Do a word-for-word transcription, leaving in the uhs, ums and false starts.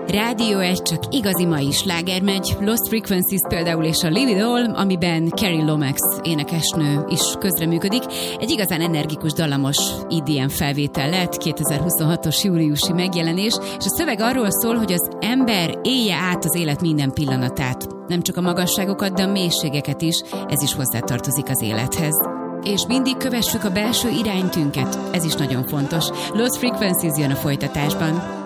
Rádió egy, csak igazi mai sláger megy. Lost Frequencies például és a Live It All, amiben Carrie Lomax énekesnő is közreműködik. Egy igazán energikus, dallamos I D M felvétel lett, kétezer-huszonhatos júliusi megjelenés, és a szöveg arról szól, hogy az ember élje át az élet minden pillanatát. Nem csak a magasságokat, de a mélységeket is, ez is hozzátartozik az élethez. És mindig kövessük a belső iránytünket, ez is nagyon fontos. Lost Frequencies jön a folytatásban.